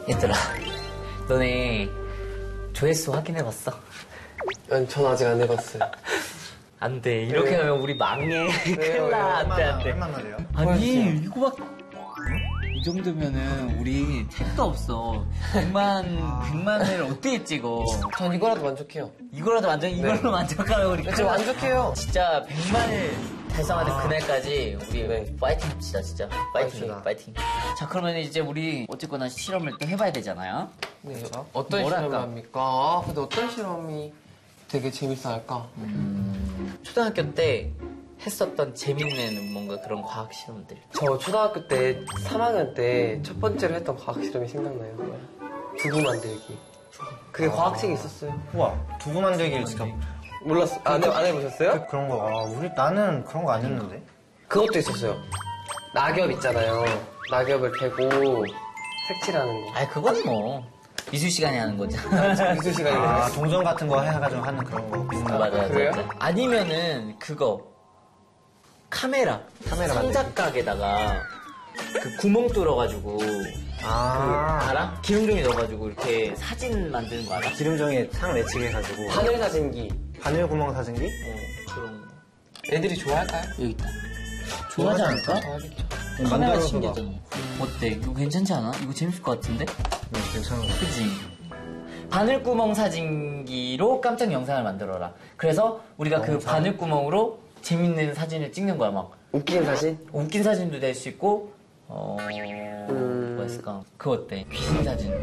얘들아, 너네 조회수 확인해봤어? 전 아직 안 해봤어요. 안 돼. 이렇게 하면 우리 망해. 큰일 나. 안 돼, 안 돼. 얼마나 돼요? 아니, 이거 막. 이 정도면은 우리 택도 없어. 100만을 어떻게 찍어? 전 이거라도 만족해요. 이걸로 만족하면 우리. 진짜 만족해요. 진짜 100만을 달성하는 그날까지 우리 네. 파이팅 합시다, 진짜. 파이팅, 합시다. 파이팅. 자, 그러면 이제 우리 어쨌거나 실험을 또 해봐야 되잖아요. 네. 그렇죠. 어떤 뭐랄까? 실험을 합니까? 근데 어떤 실험이 되게 재밌어 할까? 초등학교 때 했었던 재밌는 뭔가 그런 과학 실험들. 저 초등학교 때 3학년 때 첫 번째로 했던 과학 실험이 생각나요. 두부 만들기. 그게 과학책에 있었어요. 우와, 두부 만들기를 직접. 몰랐어. 안 해보셨어요? 그런 거, 나는 그런 거 안 했는데. 그것도 있었어요. 낙엽 있잖아요. 낙엽을 대고 색칠하는 거. 아, 그건 뭐 미술 시간에 하는 거죠. 미술 시간이거든요. 동전 같은 거 해가지고 하는 그런 거 비슷한 거. 맞아. 그래요? 아니면은 그거 카메라 상자각에다가 그 구멍 뚫어가지고 알아? 기름종이 넣어가지고 이렇게 사진 만드는 거 알아? 기름종이에 상 내치게 해가지고. 하늘 사진기. 바늘 구멍 사진기? 그런 거. 애들이 좋아할까요? 여기 있다. 좋아하지 않을까? 좋아하겠죠. 카메라 만들어서 신기하잖아. 어때? 이거 괜찮지 않아? 이거 재밌을 것 같은데? 네, 괜찮은 거. 그치? 바늘구멍 사진기로 깜짝 영상을 만들어라. 그래서 우리가 그 바늘구멍으로 재밌는 사진을 찍는 거야, 막. 웃긴 사진? 웃긴 사진도 낼 수 있고, 뭐가 있을까? 그거 어때? 귀신 사진.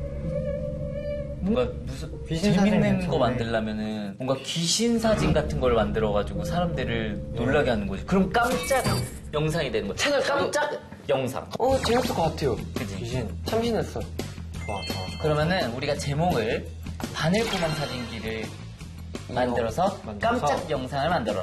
뭔가 무슨 귀신 사진 재밌는 거 괜찮네. 만들려면은 뭔가 귀신 사진 같은 걸 만들어가지고 사람들을 놀라게 하는 거지. 그럼 깜짝 영상이 되는 거야. 채널 깜짝 영상. 재밌을 것 같아요. 그치? 귀신. 참신했어. 좋아. 그러면은 우리가 제목을 바늘구멍 사진기를 만들어서 깜짝 영상을 만들어라.